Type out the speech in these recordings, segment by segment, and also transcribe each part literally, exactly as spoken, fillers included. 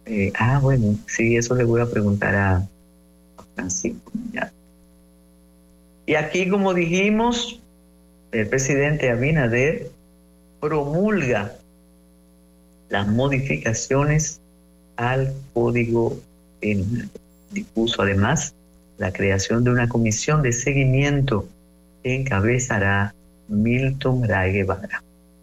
Eh, ah, bueno, sí, eso le voy a preguntar a, a Francisco. Ya. Y aquí, como dijimos, el presidente Abinader promulga las modificaciones al Código Penal. Dispuso además la creación de una comisión de seguimiento que encabezará Milton Ray Guevara.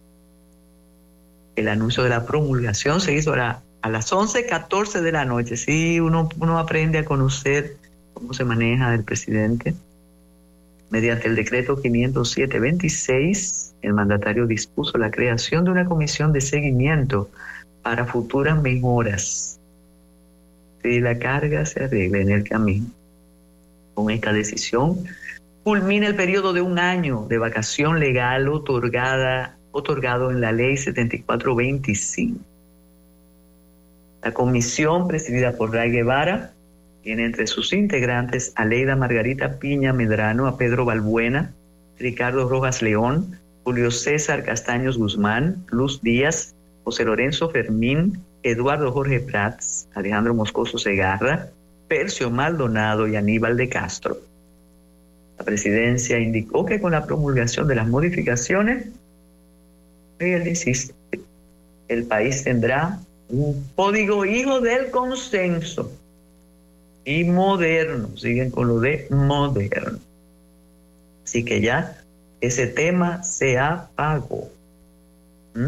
El anuncio de la promulgación se hizo a, la, a las once catorce de la noche. Sí, uno, uno aprende a conocer cómo se maneja el presidente. Mediante el decreto quinientos siete veintiséis, el mandatario dispuso la creación de una comisión de seguimiento para futuras mejoras. Si la carga se arregla en el camino. Con esta decisión, culmina el periodo de un año de vacación legal otorgada, otorgado en la ley setenta y cuatro veinticinco. La comisión, presidida por Ray Guevara, tiene entre sus integrantes a Leida Margarita Piña Medrano, a Pedro Balbuena, Ricardo Rojas León, Julio César Castaños Guzmán, Luz Díaz, José Lorenzo Fermín, Eduardo Jorge Prats, Alejandro Moscoso Segarra, Percio Maldonado y Aníbal de Castro. La presidencia indicó que con la promulgación de las modificaciones, el diecisiete, el país tendrá un código hijo del consenso y moderno, siguen con lo de moderno. Así que ya ese tema se apagó. ¿Mm?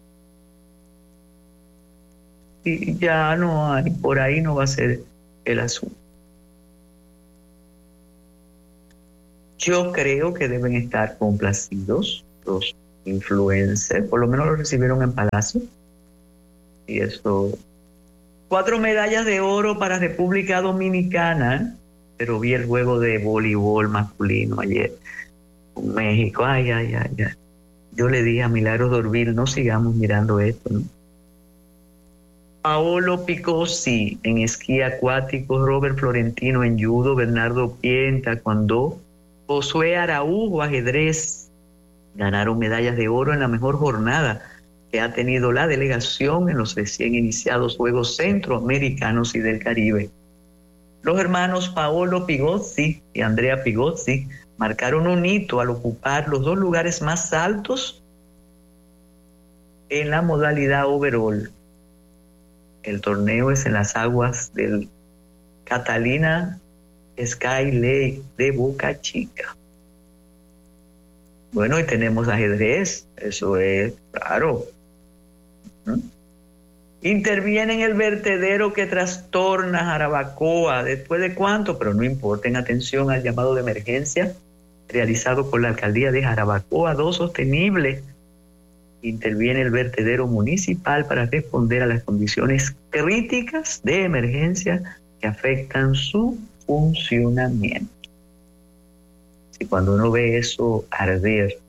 Y ya no hay, por ahí no va a ser el asunto. Yo creo que deben estar complacidos los influencers, por lo menos lo recibieron en Palacio. Y eso. Cuatro medallas de oro para República Dominicana, pero vi el juego de voleibol masculino ayer con México. Ay, ay, ay, ay. Yo le dije a Milagros Dorvil, no sigamos mirando esto, ¿no? Paolo Picossi en esquí acuático, Robert Florentino en judo, Bernardo Pie en taekwondo, Josué Araújo ajedrez ganaron medallas de oro en la mejor jornada que ha tenido la delegación en los recién iniciados Juegos Centroamericanos y del Caribe. Los hermanos Paolo Pigozzi y Andrea Pigozzi marcaron un hito al ocupar los dos lugares más altos en la modalidad overall. El torneo es en las aguas del Catalina Sky Lake de Boca Chica. Bueno, y tenemos ajedrez, eso es claro. ¿Mm? Interviene en el vertedero que trastorna Jarabacoa. ¿Después de cuánto? Pero no importen, atención al llamado de emergencia realizado por la alcaldía de Jarabacoa dos Sostenible. Interviene el vertedero municipal para responder a las condiciones críticas de emergencia que afectan su funcionamiento. Si cuando uno ve eso arder,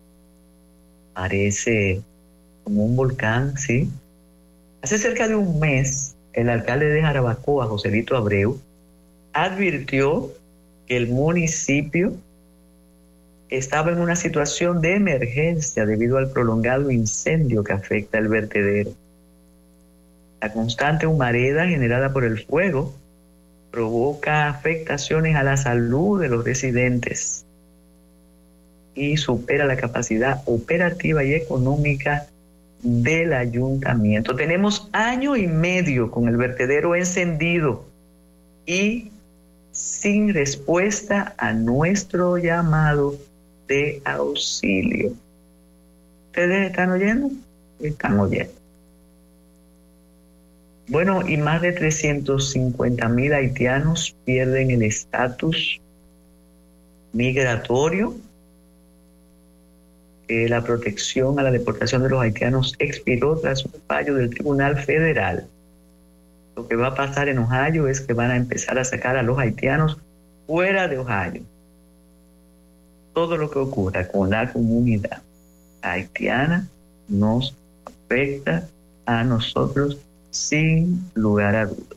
parece como un volcán, ¿sí? Hace cerca de un mes, el alcalde de Jarabacoa, Joselito Abreu, advirtió que el municipio estaba en una situación de emergencia debido al prolongado incendio que afecta el vertedero. La constante humareda generada por el fuego provoca afectaciones a la salud de los residentes y supera la capacidad operativa y económica del ayuntamiento. Tenemos año y medio con el vertedero encendido y sin respuesta a nuestro llamado de auxilio. ¿Ustedes están oyendo? Están oyendo. Bueno, y más de trescientos cincuenta mil haitianos pierden el estatus migratorio. Eh, la protección a la deportación de los haitianos expiró tras un fallo del Tribunal Federal. Lo que va a pasar en Ohio es que van a empezar a sacar a los haitianos fuera de Ohio. Todo lo que ocurra con la comunidad haitiana nos afecta a nosotros sin lugar a dudas.